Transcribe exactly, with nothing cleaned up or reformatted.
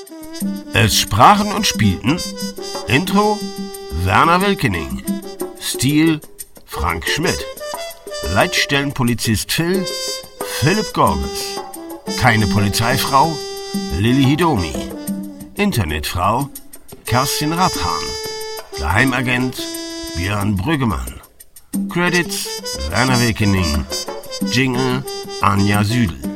Es sprachen und spielten Intro Werner Wilkening, Stil Frank Schmidt, Leitstellenpolizist Phil Philipp Gorbes, keine Polizeifrau Lilly Hidomi, Internetfrau Kerstin Rapphahn, Geheimagent Björn Brüggemann, Credits Werner Wilkening, Jingle Anja Südel.